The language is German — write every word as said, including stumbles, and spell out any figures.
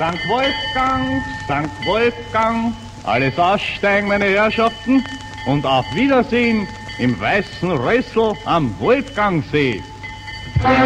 Sankt Wolfgang, Sankt Wolfgang, alles aussteigen, meine Herrschaften, und auf Wiedersehen im weißen Rössl am Wolfgangsee.